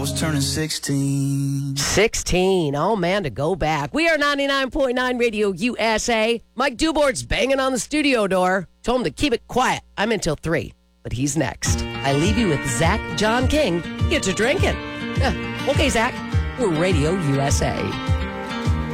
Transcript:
was turning 16. 16. Oh, man, to go back. We are 99.9 Radio USA. Mike Dubourg's banging on the studio door. Told him to keep it quiet. I'm until 3, but he's next. I leave you with Zach John King. Get to drinking. Yeah. Okay, Zach. We're Radio USA.